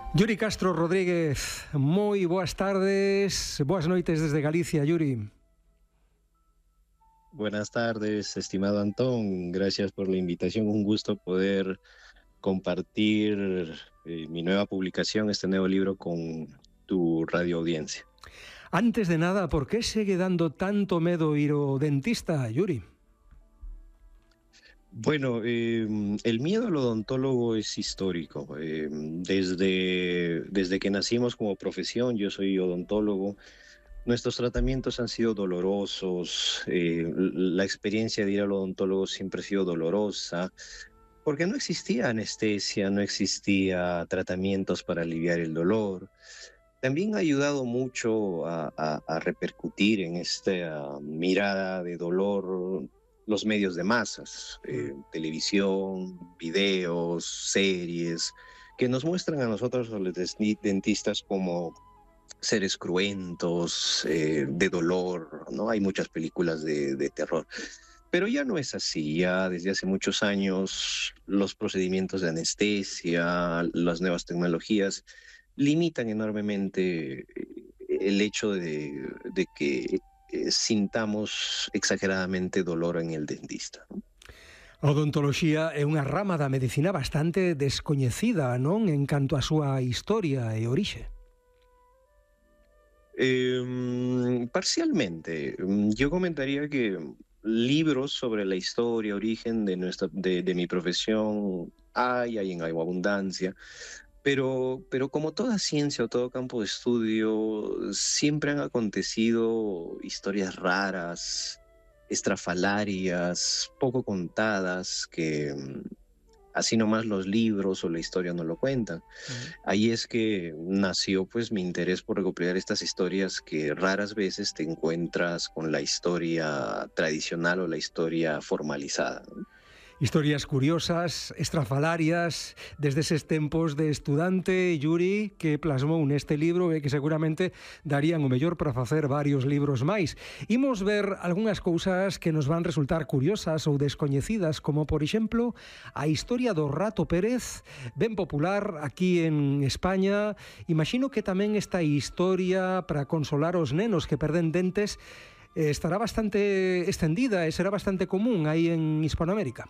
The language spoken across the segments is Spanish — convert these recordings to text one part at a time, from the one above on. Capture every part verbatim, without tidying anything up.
Yuri Castro Rodríguez, moi boas tardes, boas noites desde Galicia, Yuri. Buenas tardes, estimado Antón, gracias por la invitación, un gusto poder compartir eh, mi nueva publicación, este nuevo libro con tu radio audiencia. Antes de nada, por que segue dando tanto medo ir ao dentista, Yuri? Bueno, eh, el miedo al odontólogo es histórico. Eh, desde, desde que nacimos como profesión, yo soy odontólogo, nuestros tratamientos han sido dolorosos, eh, la experiencia de ir al odontólogo siempre ha sido dolorosa, porque no existía anestesia, no existía tratamientos para aliviar el dolor. También ha ayudado mucho a, a, a repercutir en esta mirada de dolor los medios de masas, eh, televisión, videos, series, que nos muestran a nosotros los dentistas como seres cruentos, eh, de dolor, ¿no? Hay muchas películas de, de terror. Pero ya no es así, ya desde hace muchos años los procedimientos de anestesia, las nuevas tecnologías limitan enormemente el hecho de, de que eh, sintamos exageradamente dolor en el dentista, ¿no? A odontoloxía é unha rama da medicina bastante descoñecida, non? En canto a súa historia e orixe. Eh, parcialmente, yo comentaría que libros sobre la historia, origen de, nuestra, de, de mi profesión hay, hay en abundancia, pero, pero como toda ciencia o todo campo de estudio, siempre han acontecido historias raras, estrafalarias, poco contadas, que así nomás los libros o la historia no lo cuentan. Uh-huh. Ahí es que nació pues mi interés por recopilar estas historias que raras veces te encuentras con la historia tradicional o la historia formalizada, ¿no? Historias curiosas, estrafalarias, desde eses tempos de estudante, Yuri, que plasmou neste libro e que seguramente darían o mellor para facer varios libros máis. Imos ver algunhas cousas que nos van resultar curiosas ou descoñecidas, como, por exemplo, a historia do Rato Pérez, ben popular aquí en España. Imagino que tamén esta historia para consolar os nenos que perden dentes estará bastante extendida e será bastante común aí en Hispanoamérica.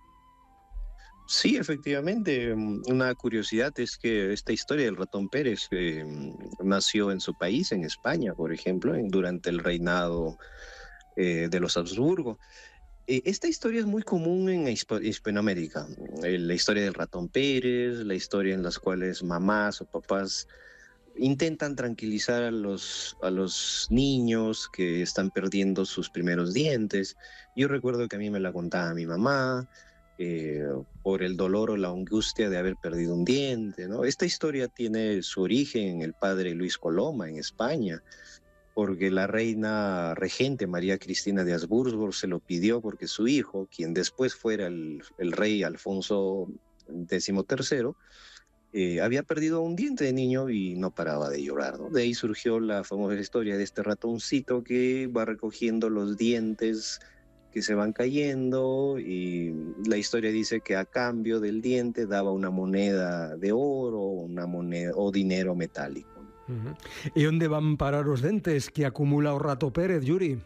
Sí, efectivamente. Una curiosidad es que esta historia del Ratón Pérez eh, nació en su país, en España, por ejemplo, en, durante el reinado eh, de los Habsburgo. Eh, esta historia es muy común en Hisp- Hispanoamérica. Eh, la historia del Ratón Pérez, la historia en las cuales mamás o papás intentan tranquilizar a los, a los niños que están perdiendo sus primeros dientes. Yo recuerdo que a mí me la contaba mi mamá, Eh, por el dolor o la angustia de haber perdido un diente, ¿no? Esta historia tiene su origen en el padre Luis Coloma, en España, porque la reina regente María Cristina de Habsburgo se lo pidió porque su hijo, quien después fuera el, el rey Alfonso decimotercero, eh, había perdido un diente de niño y no paraba de llorar, ¿no? De ahí surgió la famosa historia de este ratoncito que va recogiendo los dientes que se van cayendo, y la historia dice que a cambio del diente daba una moneda de oro, una moneda o dinero metálico. Uh-huh. E onde van parar os dentes que acumula o Rato Pérez, Yuri?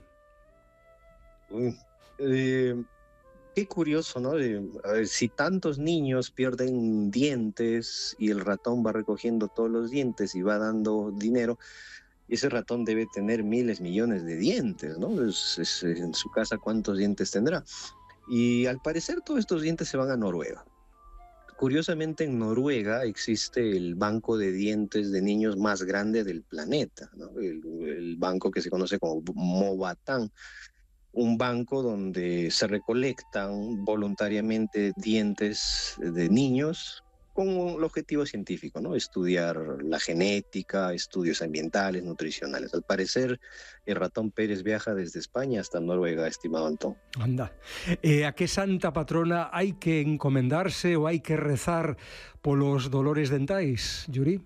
Uh, eh, qué curioso, ¿no? Eh, a ver, si tantos niños pierden dientes y el ratón va recogiendo todos los dientes y va dando dinero, ese ratón debe tener miles, millones de dientes, ¿no? Es, es, en su casa, ¿cuántos dientes tendrá? Y al parecer todos estos dientes se van a Noruega. Curiosamente, en Noruega existe el banco de dientes de niños más grande del planeta, ¿no? El, el banco que se conoce como Mobatan, un banco donde se recolectan voluntariamente dientes de niños con un objetivo científico, ¿no? Estudiar la genética, estudios ambientales, nutricionales. Al parecer, el Ratón Pérez viaja desde España hasta Noruega, estimado Antón. Anda. Eh, a que santa patrona hai que encomendarse ou hai que rezar polos dolores dentais, Yuri?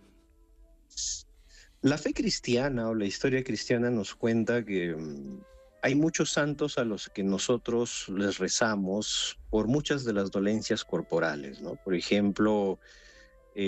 La fe cristiana o la historia cristiana nos cuenta que hay muchos santos a los que nosotros les rezamos por muchas de las dolencias corporales, ¿no? Por ejemplo,